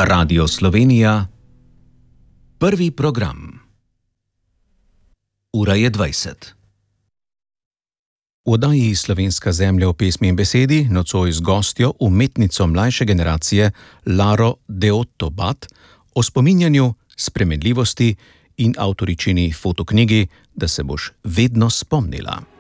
Radio Slovenija, prvi program. Ura je 20. V oddaji Slovenska zemlja v pesmi in besedi nocoj z gostjo, umetnico mlajše generacije Laro Deoto-Bat, o spominjanju, spremenljivosti in avtoričini fotoknjigi, da se boš vedno spomnila.